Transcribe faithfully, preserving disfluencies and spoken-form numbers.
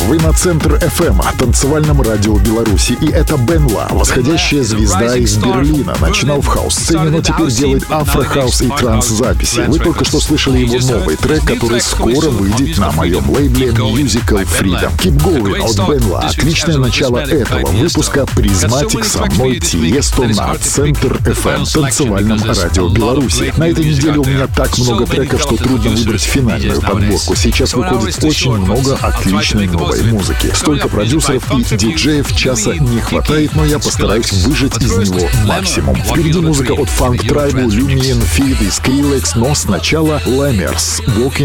Вы на Центр эф эм, танцевальном радио Беларуси. И это Бенла, восходящая звезда из Берлина. Начинал в хаус-сцене, но теперь делает афро-хаус и транс-записи. Вы только что слышали его новый трек, который скоро выйдет на моем лейбле Musical Freedom. Keep Going от Бенла. Отличное начало этого выпуска. Призматик со мной Тиесто на Центр эф эм, танцевальном радио Беларуси. На этой неделе у меня так много треков, что трудно выбрать финальную подборку. Сейчас выходит очень много отличной новой музыки. Столько продюсеров и диджеев часа не хватает, но я постараюсь выжать из него максимум. Впереди музыка от Funk Tribe, Lumion, Feed и Skrillex, но сначала Lemers, Walking